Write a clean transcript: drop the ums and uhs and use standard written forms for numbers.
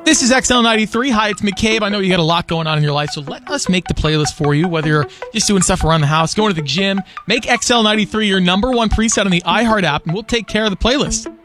This is XL93. Hi, it's McCabe. I know you got a lot going on in your life, so let us make the playlist for you, whether you're just doing stuff around the house, going to the gym. Make XL93 your number one preset on the iHeart app, and we'll take care of the playlist.